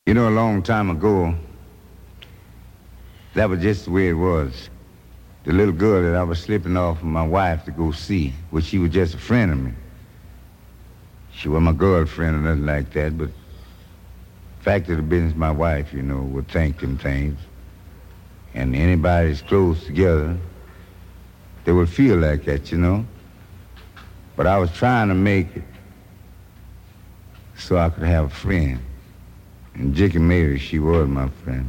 You know, a long time ago, that was just the way it was. The little girl that I was slipping off of my wife to go see, well, she was just a friend of me. She wasn't my girlfriend or nothing like that, but fact of the business, my wife, you know, would think them things. And anybody that's close together, they would feel like that, you know. But I was trying to make it so I could have a friend. And Jicky Mary, she was my friend.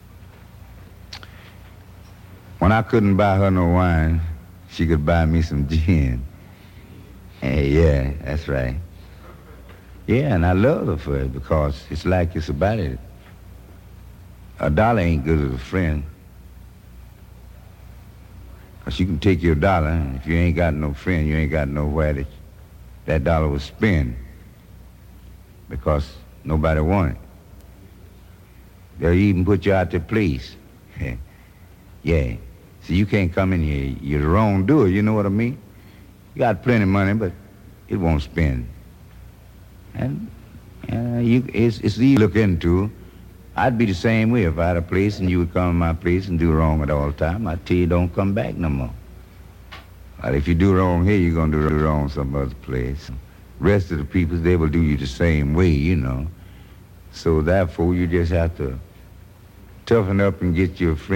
When I couldn't buy her no wine, she could buy me some gin. Hey, yeah, that's right. Yeah, and I love her for it because it's like it's about it. A dollar ain't good as a friend. Because you can take your dollar, and if you ain't got no friend, you ain't got nowhere that dollar will spend. Because nobody want it. They'll even put you out their place. Yeah. So you can't come in here. You're the wrongdoer, you know what I mean? You got plenty of money, but it won't spend. And it's easy to look into. I'd be the same way if I had a place and you would come to my place and do wrong at all the time. I'd tell you don't come back no more. But if you do wrong here, you're going to do wrong some other place. Rest of the people, they will do you the same way, you know. So therefore, you just have to toughen up and get your friend.